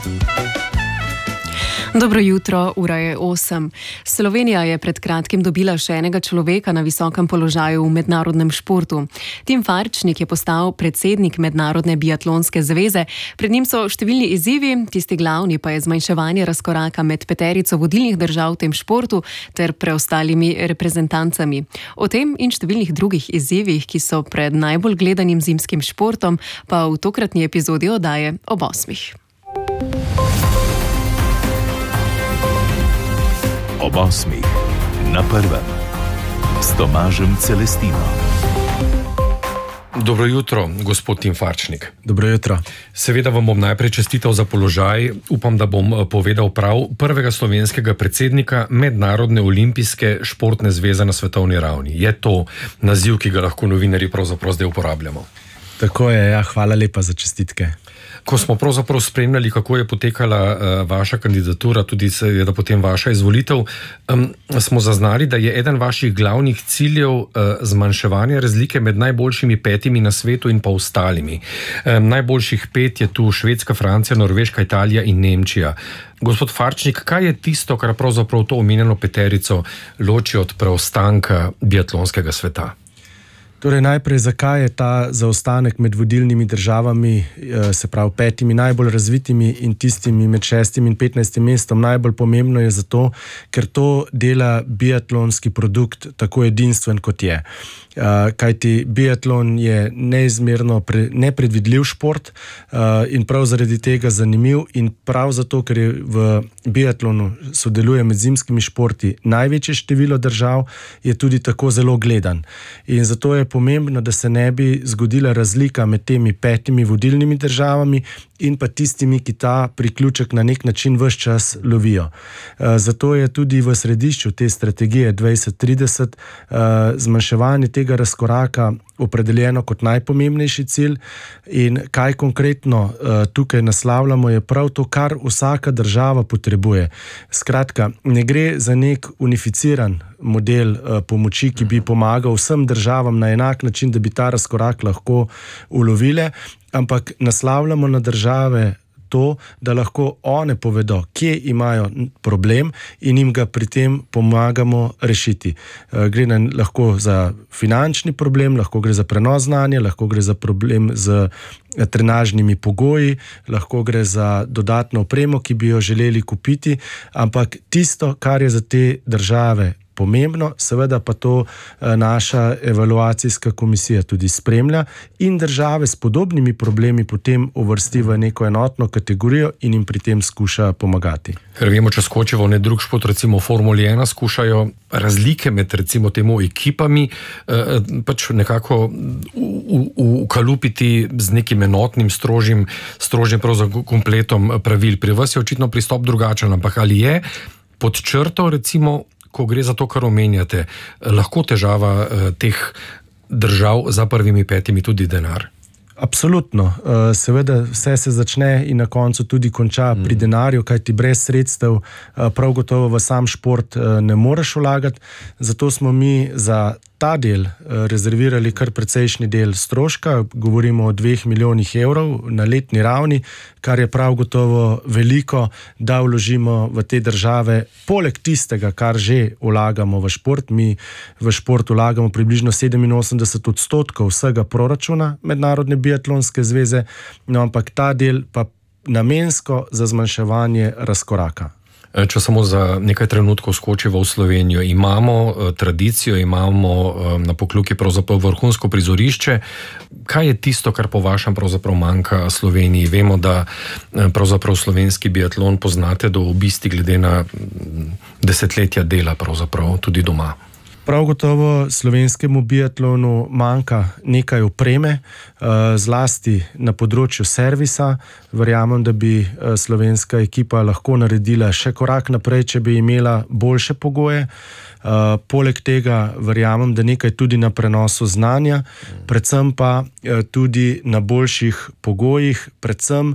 Dobro jutro, ura je 8. Slovenija je pred kratkim dobila še enega človeka na visokem položaju v mednarodnem športu. Tim Farčnik je postal predsednik Mednarodne biatlonske zveze. Pred njim so številni izzivi, tisti glavni pa je zmanjševanje razkoraka med peterico vodilnih držav v tem športu ter preostalimi reprezentancami. O tem in številnih drugih izzivih, ki so pred najbolj gledanim zimskim športom, pa v tokratni epizodi oddaje ob 8. Ob 8. na prvem. S Tomažem Celestino. Dobro jutro, gospod Tim Farčnik. Dobro jutro. Seveda vam bom najprej čestital za položaj. Upam, da bom povedal prav, prvega slovenskega predsednika Mednarodne olimpijske športne zveze na svetovni ravni. Je to naziv, ki ga lahko novinarji pravzaprav zdaj uporabljamo? Tako je, ja, hvala lepa za čestitke. Ko smo pravzaprav spremljali, kako je potekala vaša kandidatura, tudi seveda potem vaša izvolitev, smo zaznali, da je eden vaših glavnih ciljev zmanjševanje razlike med najboljšimi 5 na svetu in pa ostalimi. Najboljših 5 je tu Švedska, Francija, Norveška, Italija in Nemčija. Gospod Farčnik, kaj je tisto, kar pravzaprav to omenjeno peterico loči od preostanka biatlonskega sveta? Torej najprej, zakaj je ta zaostanek med vodilnimi državami, se pravi 5 najbolj razvitimi in tistimi med 6 in 15 mestom, najbolj pomembno je zato, ker to dela biatlonski produkt tako edinstven kot je. Kajti biatlon je neizmerno nepredvidljiv šport in prav zaradi tega zanimiv in prav zato, ker je v biatlonu sodeluje med zimskimi športi največje število držav, je tudi tako zelo gledan. In zato je pomembno, da se ne bi zgodila razlika med temi 5 vodilnimi državami in pa tistimi, ki ta priključek na nek način ves čas lovijo. Zato je tudi v središču te strategije 2030 zmanjševanje tega razkoraka opredeljeno kot najpomembnejši cilj in kaj konkretno tukaj naslavljamo je prav to, kar vsaka država potrebuje. Skratka, ne gre za nek unificiran model pomoči, ki bi pomagal vsem državam na enak način, da bi ta razkorak lahko ulovile, ampak naslavljamo na države to, da lahko one povedo, kje imajo problem in jim ga pri tem pomagamo rešiti. Gre lahko za finančni problem, lahko gre za prenos znanja, lahko gre za problem z trenažnimi pogoji, lahko gre za dodatno opremo, ki bi jo želeli kupiti, ampak tisto, kar je za te države pomembno, seveda pa to naša evaluacijska komisija tudi spremlja in države s podobnimi problemi potem uvrsti v neko enotno kategorijo in jim pri tem skuša pomagati. Ker vemo, če skočivo v drug šport, recimo v Formuli 1, skušajo razlike med recimo temu ekipami pač nekako ukalupiti z nekim enotnim, strožjim pravzaprav kompletom pravil. Pri vas je očitno pristop drugačen, ampak ali je pod črto recimo, ko gre za to, kar omenjate, lahko težava teh držav za prvimi 5 tudi denar? Absolutno. Seveda vse se začne in na koncu tudi konča pri denarju, kajti brez sredstev prav gotovo v sam šport ne moreš vlagati. Zato smo mi za ta del rezervirali kar precejšnji del stroška, govorimo o 2 milijonih evrov na letni ravni, kar je prav gotovo veliko, da vložimo v te države, poleg tistega, kar že vlagamo v šport. Mi v šport vlagamo približno 87% vsega proračuna Mednarodne biatlonske zveze, no, ampak ta del pa namensko za zmanjševanje razkoraka. Če samo za nekaj trenutkov skočiva v Slovenijo, imamo tradicijo, imamo na Pokljuki pravzaprav vrhunsko prizorišče. Kaj je tisto, kar po vašem pravzaprav manjka Sloveniji? Vemo, da pravzaprav slovenski biatlon poznate do obisti glede na desetletja dela pravzaprav tudi doma. Prav gotovo slovenskemu biatlonu manjka nekaj opreme, zlasti na področju servisa. Verjamem, da bi slovenska ekipa lahko naredila še korak naprej, če bi imela boljše pogoje. Poleg tega verjamem, da nekaj tudi na prenosu znanja, predvsem pa tudi na boljših pogojih, predvsem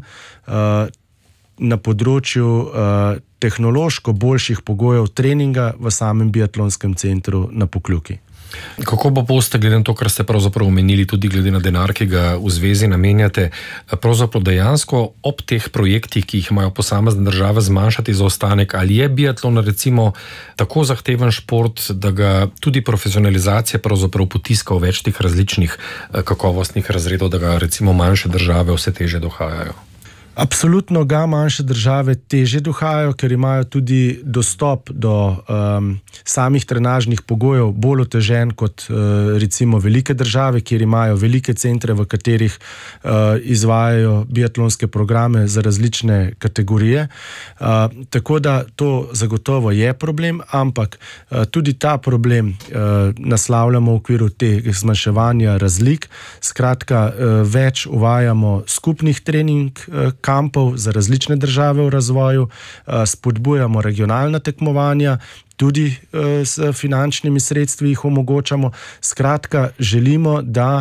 na področju tehnološko boljših pogojev treninga v samem biatlonskem centru na Pokljuki. Kako pa boste, glede na to, kar ste pravzaprav omenili, tudi glede na denar, ki ga v zvezi namenjate, pravzaprav dejansko ob teh projektih, ki jih imajo posamezne države, zmanjšati zaostanek? Ali je biatlon recimo tako zahteven šport, da ga tudi profesionalizacija pravzaprav potiska v več teh različnih kakovostnih razredov, da ga recimo manjše države vse teže dohajajo? Absolutno ga manjše države teže dohajajo, ker imajo tudi dostop do samih trenažnih pogojev bolj otežen kot recimo velike države, kjer imajo velike centre, v katerih izvajajo biatlonske programe za različne kategorije. Tako da to zagotovo je problem, ampak tudi ta problem naslavljamo v okviru tega zmanjševanja razlik. Skratka, več uvajamo skupnih trening kampov za različne države v razvoju, spodbujamo regionalna tekmovanja, tudi s finančnimi sredstvi jih omogočamo. Skratka, želimo, da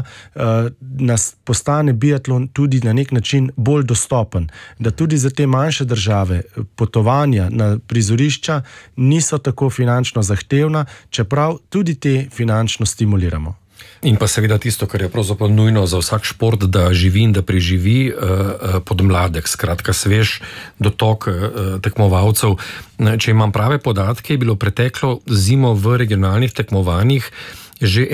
nas postane biatlon tudi na nek način bolj dostopen, da tudi za te manjše države potovanja na prizorišča niso tako finančno zahtevna, čeprav tudi te finančno stimuliramo. In pa seveda tisto, kar je pravzaprav nujno za vsak šport, da živi in da preživi podmladek, skratka svež dotok tekmovalcev. Če imam prave podatke, je bilo preteklo zimo v regionalnih tekmovanjih že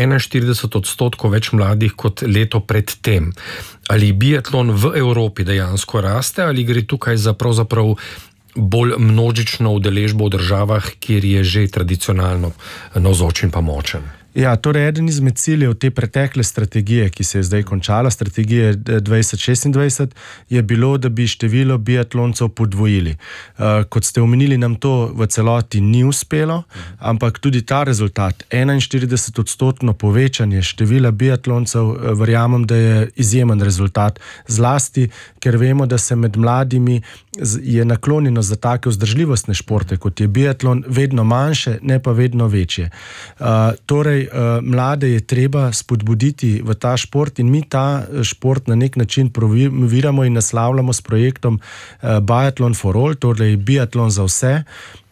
41% več mladih kot leto pred tem. Ali biatlon v Evropi dejansko raste, ali gre tukaj za pravzaprav bolj množično udeležbo v državah, kjer je že tradicionalno navzočen pa močen? Ja, torej eden izmed ciljev te pretekle strategije, ki se je zdaj končala, strategije 2026, je bilo, da bi število biatloncev podvojili. Kot ste omenili, nam to v celoti ni uspelo, ampak tudi ta rezultat, 41% povečanje števila biatloncev, verjamem, da je izjemen rezultat. Zlasti, ker vemo, da se med mladimi je naklonjeno za take vzdržljivostne športe, kot je biatlon, vedno manjše, ne pa vedno večje. Torej, mlade je treba spodbuditi v ta šport in mi ta šport na nek način promoviramo in naslavljamo s projektom Biathlon for All, torej biatlon za vse.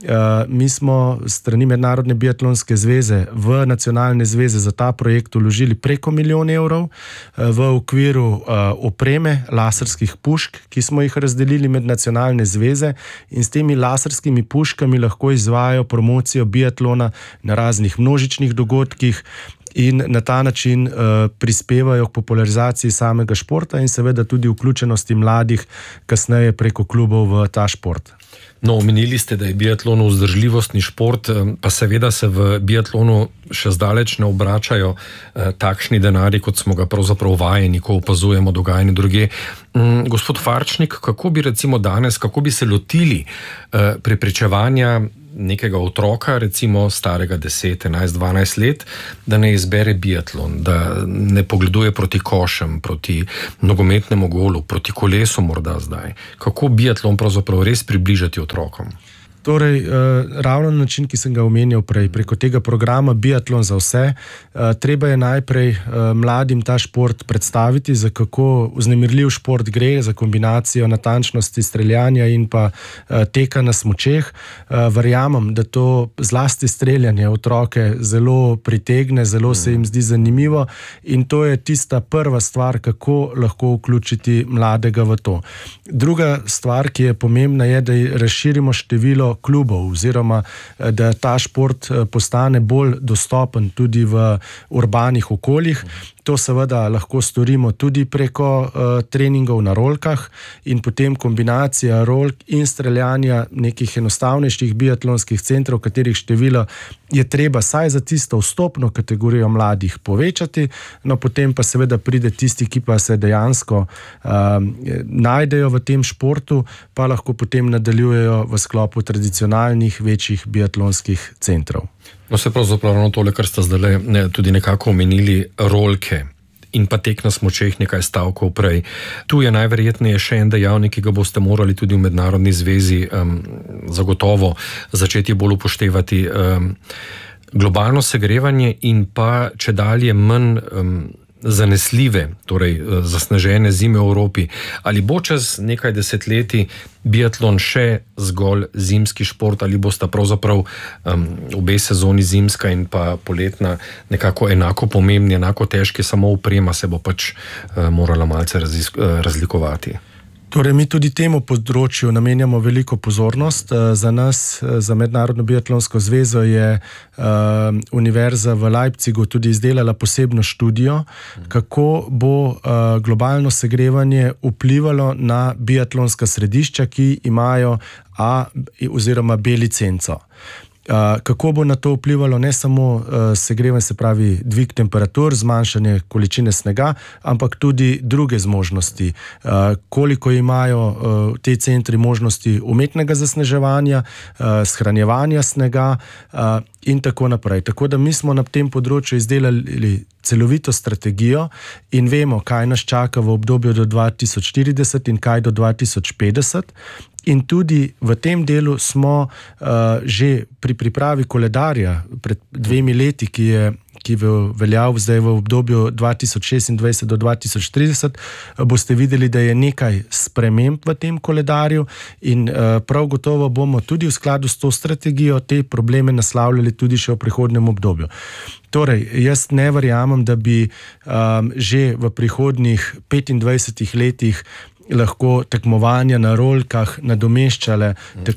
Mi smo strani Mednarodne biatlonske zveze v nacionalne zveze za ta projekt vložili preko 1 milijon evrov v okviru opreme laserskih pušk, ki smo jih razdelili med nacionalne zveze, in s temi laserskimi puškami lahko izvajajo promocijo biatlona na raznih množičnih dogodkih in na ta način prispevajo k popularizaciji samega športa in seveda tudi vključenosti mladih kasneje preko klubov v ta šport. No, omenili ste, da je biatlon vzdržljivostni šport, pa seveda se v biatlonu še zdaleč ne obračajo takšni denarji, kot smo ga pravzaprav vajeni, ko opazujemo dogajanje drugje. Gospod Farčnik, kako bi recimo danes, kako bi se lotili prepričevanja nekega otroka, recimo starega 10, 11, 12 let, da ne izbere biatlon, da ne pogleduje proti košem, proti nogometnemu golu, proti kolesu morda zdaj? Kako biatlon pravzaprav res približati otrokom? Torej, ravno na način, ki sem ga omenjal prej, preko tega programa Biatlon za vse, treba je najprej mladim ta šport predstaviti, za kako vznemirljiv šport gre, za kombinacijo natančnosti streljanja in pa teka na smučeh. Verjamem, da to zlasti streljanje otroke zelo pritegne, zelo se jim zdi zanimivo in to je tista prva stvar, kako lahko vključiti mladega v to. Druga stvar, ki je pomembna, je, da razširimo število klubov oziroma da ta šport postane bolj dostopen tudi v urbanih okoljih. To seveda lahko storimo tudi preko treningov na rolkah in potem kombinacija rolk in streljanja nekih enostavnejših biatlonskih centrov, katerih število je treba saj za tisto vstopno kategorijo mladih povečati, no potem pa seveda pride tisti, ki pa se dejansko najdejo v tem športu, pa lahko potem nadaljujejo v sklopu tradicionalnih večjih biatlonskih centrov. No, se pravzaprav tole, kar ste zdaj tudi nekako omenili, rolke in pa tek na smučeh nekaj stavkov prej. Tu je najverjetneje še en dejavnik, ki ga boste morali tudi v Mednarodni zvezi zagotovo začeti bolj upoštevati. Globalno segrevanje in pa čedalje manj zanesljive, torej zasnežene zime v Evropi, ali bo čez nekaj desetletij biatlon še zgolj zimski šport, ali bosta pravzaprav obe sezoni, zimska in pa poletna, nekako enako pomembni, enako težki, samo oprema se bo pač morala malce razlikovati. Torej, mi tudi temu področju namenjamo veliko pozornost. Za nas, za Mednarodno biatlonsko zvezo, je Univerza v Leipzigu tudi izdelala posebno študijo, kako bo globalno segrevanje vplivalo na biatlonska središča, ki imajo A oziroma B licenco. Kako bo na to vplivalo ne samo segrevanje, se pravi dvig temperatur, zmanjšanje količine snega, ampak tudi druge zmožnosti. Koliko imajo te centri možnosti umetnega zasneževanja, shranjevanja snega in tako naprej. Tako da mi smo na tem področju izdelali celovito strategijo in vemo, kaj nas čaka v obdobju do 2040 in kaj do 2050. In tudi v tem delu smo že pri pripravi koledarja pred 2 leti, ki veljav zdaj v obdobju 2026 do 2030, boste videli, da je nekaj sprememb v tem koledarju in prav gotovo bomo tudi v skladu s to strategijo te probleme naslavljali tudi še v prihodnjem obdobju. Torej, jaz ne verjamem, da bi že v prihodnjih 25 letih lahko tekmovanja na rolkah nadomeščale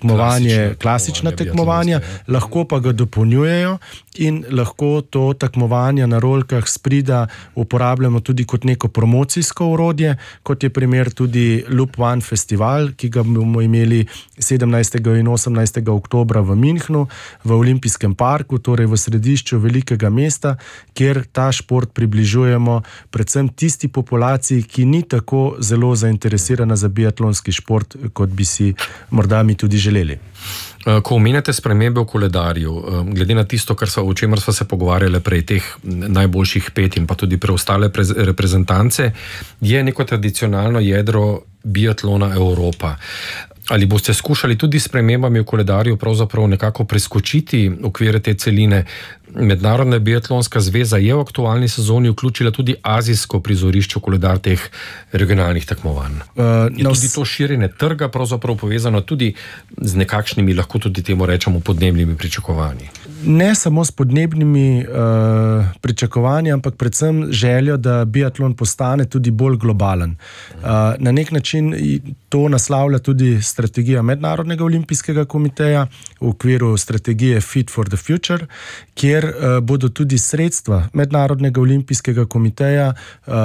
klasična tekmovanja, lahko pa ga dopolnjujejo in lahko to tekmovanja na rolkah sprida uporabljamo tudi kot neko promocijsko orodje, kot je primer tudi Loop One festival, ki ga bomo imeli 17. in 18. oktobra v Münchnu, v Olimpijskem parku, torej v središču velikega mesta, kjer ta šport približujemo predvsem tisti populaciji, ki ni tako zelo zainteresirana za biatlonski šport, kot bi si morda mi tudi želeli. Ko omenjate spremembe v koledarju, glede na tisto, o čemer sva se pogovarjali prej, teh najboljših 5 in pa tudi preostale reprezentance, je neko tradicionalno jedro biatlona Evropa. Ali boste skušali tudi s spremembami v koledarju pravzaprav nekako preskočiti okvire te celine? Mednarodna biatlonska zveza je v aktualni sezoni vključila tudi azijsko prizorišče v koledar teh regionalnih tekmovanj. Je tudi to širjenje trga pravzaprav povezano tudi z nekakšnimi, lahko tudi temu rečemo, podnebnimi pričakovanji? Ne samo s podnebnimi pričakovanji, ampak predvsem željo, da biatlon postane tudi bolj globalen. Na nek način to naslavlja tudi strategija Mednarodnega olimpijskega komiteja v okviru strategije Fit for the Future, kjer bodo tudi sredstva Mednarodnega olimpijskega komiteja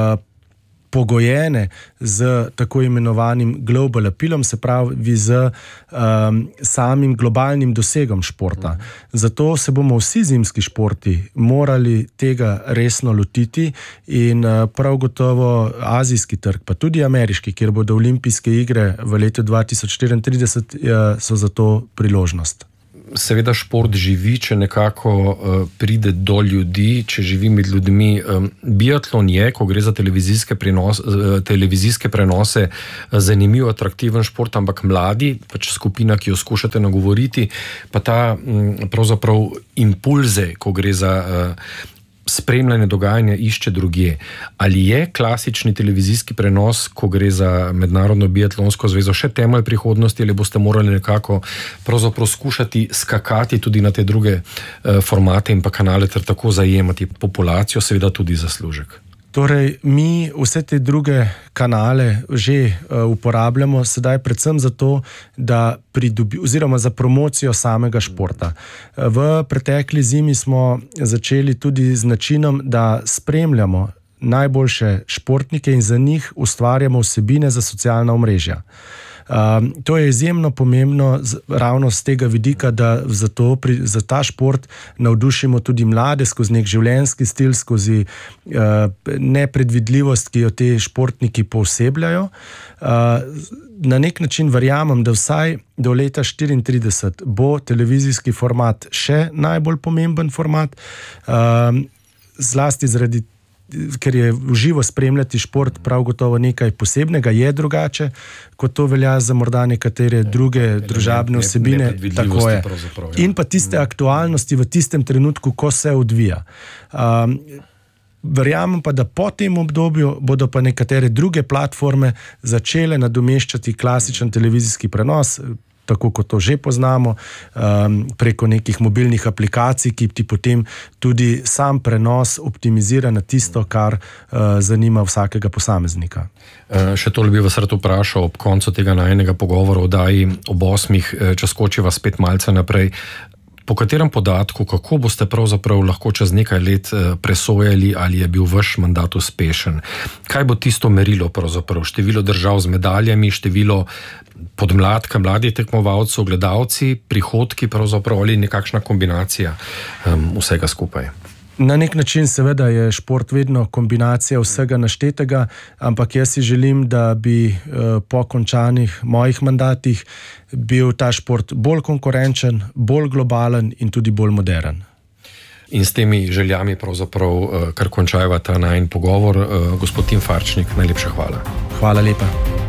pogojene z tako imenovanim global appealom, se pravi z samim globalnim dosegom športa. Zato se bomo vsi zimski športi morali tega resno lotiti in prav gotovo azijski trg, pa tudi ameriški, kjer bodo olimpijske igre v letu 2034, so za to priložnost. Seveda šport živi, če nekako pride do ljudi, če živi med ljudmi. Biatlon je, ko gre za televizijske prenose, zanimiv, atraktiven šport, ampak mladi, pač skupina, ki jo skušate nagovoriti, pa ta pravzaprav impulze, ko gre za spremljanje dogajanja, išče drugje. Ali je klasični televizijski prenos, ko gre za Mednarodno biatlonsko zvezo, še temelj prihodnosti, ali boste morali nekako pravzaprav skušati skakati tudi na te druge formate in pa kanale, ter tako zajemati populacijo, seveda tudi zaslužek? Torej, mi vse te druge kanale že uporabljamo sedaj predvsem zato, da oziroma za promocijo samega športa. V pretekli zimi smo začeli tudi z načinom, da spremljamo najboljše športnike in za njih ustvarjamo vsebine za socialna omrežja. To je izjemno pomembno ravno z tega vidika, da za ta šport navdušimo tudi mlade skozi nek življenjski stil, skozi nepredvidljivost, ki jo te športniki poosebljajo. Na nek način verjamem, da vsaj do leta 2034 bo televizijski format še najbolj pomemben format, zlasti zaradi ker je v živo spremljati šport prav gotovo nekaj posebnega, je drugače, kot to velja za morda nekatere druge družabne vsebine. Tako je. In pa tiste aktualnosti v tistem trenutku, ko se odvija. Verjamem pa, da po tem obdobju bodo pa nekatere druge platforme začele nadomeščati klasičen televizijski prenos, tako kot to že poznamo, preko nekih mobilnih aplikacij, ki ti potem tudi sam prenos optimizira na tisto, kar zanima vsakega posameznika. Še tole bi vas rad vprašal ob koncu tega najinega pogovora o oddaji ob 8, če skočiva spet malce naprej. Po katerem podatku, kako boste pravzaprav lahko čez nekaj let presojali, ali je bil vaš mandat uspešen? Kaj bo tisto merilo pravzaprav? Število držav z medaljami, število podmladka, mladih tekmovalcev, gledalci, prihodki pravzaprav ali nekakšna kombinacija vsega skupaj? Na nek način seveda je šport vedno kombinacija vsega naštetega, ampak jaz si želim, da bi po končanih mojih mandatih bil ta šport bolj konkurenčen, bolj globalen in tudi bolj moderen. In s temi željami pravzaprav kar končajva ta najin pogovor. Gospod Tim Farčnik, najlepša hvala. Hvala lepa.